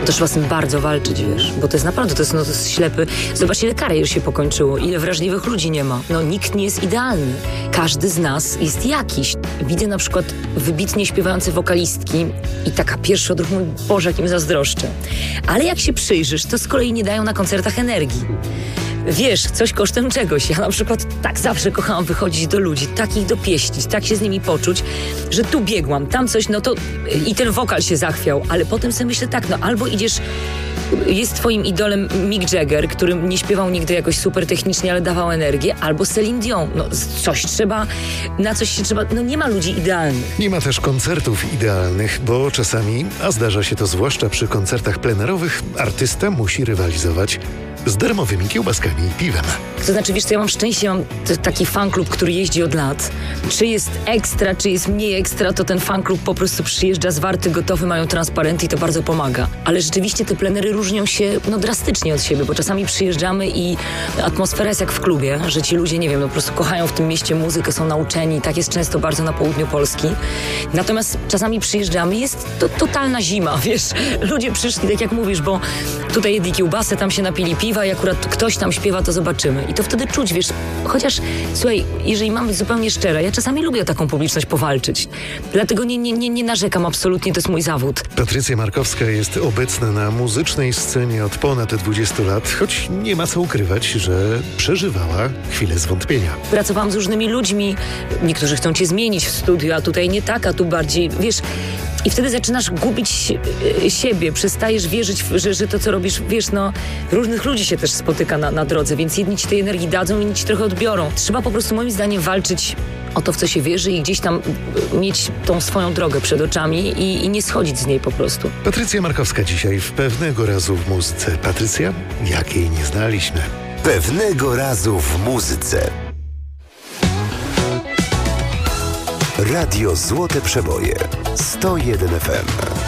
To trzeba z tym bardzo walczyć, wiesz, bo to jest naprawdę, to jest ślepy. Zobacz, ile karier się pokończyło, ile wrażliwych ludzi nie ma. No nikt nie jest idealny. Każdy z nas jest jakiś. Widzę na przykład wybitnie śpiewające wokalistki i taka pierwszy odruch, mój Boże, jakim zazdroszczę. Ale jak się przyjrzysz, to z kolei nie dają na koncertach energii. Wiesz, coś kosztem czegoś. Ja na przykład tak zawsze kochałam wychodzić do ludzi, tak ich dopieścić, tak się z nimi poczuć, że tu biegłam, tam coś, no to i ten wokal się zachwiał, ale potem sobie myślę tak, no albo idziesz, jest twoim idolem Mick Jagger, który nie śpiewał nigdy jakoś super technicznie, ale dawał energię, albo Celine Dion. No coś trzeba, na coś się trzeba, no nie ma ludzi idealnych. Nie ma też koncertów idealnych, bo czasami, a zdarza się to zwłaszcza przy koncertach plenerowych, artysta musi rywalizować z darmowymi kiełbaskami i piwem. To znaczy, wiesz co, ja mam szczęście, mam taki fanklub, który jeździ od lat. Czy jest ekstra, czy jest mniej ekstra, to ten fanklub po prostu przyjeżdża zwarty, gotowy, mają transparenty i to bardzo pomaga. Ale rzeczywiście te plenery różnią się drastycznie od siebie, bo czasami przyjeżdżamy i atmosfera jest jak w klubie, że ci ludzie, nie wiem, po prostu kochają w tym mieście muzykę, są nauczeni, tak jest często bardzo na południu Polski. Natomiast czasami przyjeżdżamy, jest to totalna zima, wiesz. Ludzie przyszli, tak jak mówisz, bo tutaj jedli kiełbasę, tam się napili piwa i akurat ktoś tam śpiewa, to zobaczymy. I to wtedy czuć, wiesz, chociaż, słuchaj, jeżeli mam być zupełnie szczera, ja czasami lubię o taką publiczność powalczyć. Dlatego nie narzekam absolutnie, to jest mój zawód. Patrycja Markowska jest obecna na muzycznej scenie od ponad 20 lat, choć nie ma co ukrywać, że przeżywała chwilę zwątpienia. Pracowałam z różnymi ludźmi, niektórzy chcą cię zmienić w studiu, a tutaj nie tak, a tu bardziej, wiesz. I wtedy zaczynasz gubić siebie, przestajesz wierzyć, że to, co robisz, wiesz, no, różnych ludzi się też spotyka na drodze, więc jedni ci tej energii dadzą, inni ci trochę odbiorą. Trzeba po prostu moim zdaniem walczyć o to, w co się wierzy i gdzieś tam mieć tą swoją drogę przed oczami i nie schodzić z niej po prostu. Patrycja Markowska dzisiaj w Pewnego razu w muzyce. Patrycja, jakiej nie znaliśmy. Pewnego razu w muzyce. Radio Złote Przeboje 101 FM.